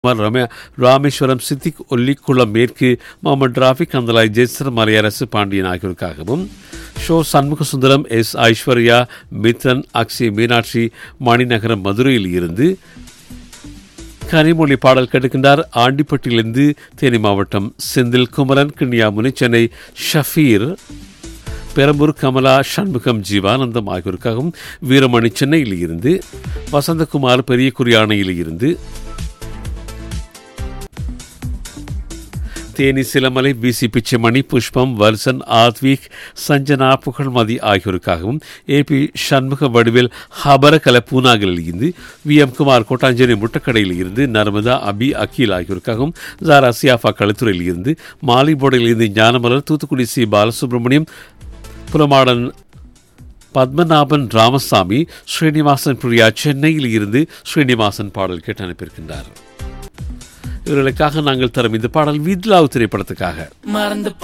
ராமேஸ்வரம் சித்திக் ஒல்லிக்குளம் மேற்கு முகமது ராஃபிக் கந்தலாய் ஜெய்சர் Malaiyarasu Pandian ஆகியோருக்காகவும் show Shanmuga Sundaram S Aishwarya Mithran Akshay Meenakshi Maninagaram மதுரையில் இருந்து கனிமொழி பாடல் கேட்டுக்கின்றார். ஆண்டிப்பட்டியிலிருந்து தேனி மாவட்டம் செந்தில் குமரன் கிண்ணியாமுனி சென்னை ஷஃபீர் பெரம்பூர் கமலா சண்முகம் ஜீவானந்தம் ஆகியோருக்காகவும் வீரமணி சென்னையில் இருந்து வசந்தகுமார் பெரிய குறியானையில் இருந்து தேனி சிலமலை பிசி பிச்சைமணி புஷ்பம் வர்சன் ஆத்விக் சஞ்சனா புகழ்மதி ஆகியோருக்காகவும் ஏபி சண்முக வடிவேல் ஹபரகல பூனாகலில் இருந்து VM குமார் கோட்டாஞ்சேரி முட்டக்கடையில் இருந்து நர்மதா அபி அக்கீல் ஆகியோருக்காகவும் ஜாரா சியாஃபா களுத்துறையில் இருந்து மாலிபோர்டில் இருந்து ஞானமலர் தூத்துக்குடி சி பாலசுப்ரமணியம் புலமாடன் பத்மநாபன் ராமசாமி ஸ்ரீனிவாசன் பிரியா சென்னையில் இருந்து ஸ்ரீனிவாசன் பாடல் கேட்டு அனுப்பியிருக்கின்றார். இவர்களுக்காக நாங்கள் தரும் இந்த பாடல் வித்லாவ் திரைப்படத்துக்காக.